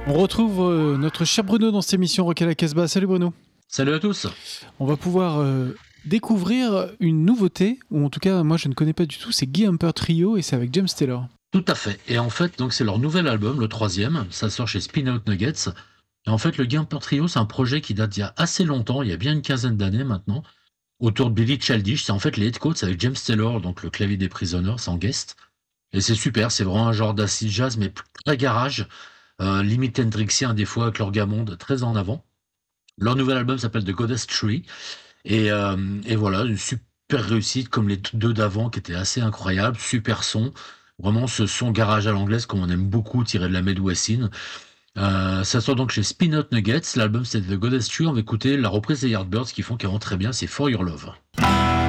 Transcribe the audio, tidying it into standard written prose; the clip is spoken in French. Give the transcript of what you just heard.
On retrouve notre cher Bruno dans cette émission Rock à la Casbah. Salut Bruno. Salut à tous. On va pouvoir découvrir une nouveauté, ou en tout cas moi je ne connais pas du tout, c'est Guy Humper Trio et c'est avec James Taylor. Tout à fait. Et en fait, donc c'est leur nouvel album, le 3e. Ça sort chez Spin Out Nuggets. Et en fait, le Guy Humper Trio, c'est un projet qui date d'il y a assez longtemps, il y a bien une quinzaine d'années maintenant, autour de Billy Childish. C'est en fait les Headcoats avec James Taylor, donc le clavier des Prisoners, en guest. Et c'est super, c'est vraiment un genre d'acid jazz, mais très garage, limite Hendrixien des fois avec leur gamonde très en avant. Leur nouvel album s'appelle The Goddess Tree. Et voilà, une super réussite comme les deux d'avant qui étaient assez incroyables, super son. Vraiment ce son garage à l'anglaise comme on aime beaucoup, tiré de la Medwessin. Ça sort donc chez Spin Out Nuggets. L'album c'est The Goddess Tree. On va écouter la reprise des Yardbirds qui font qui rend très bien, c'est For Your Love.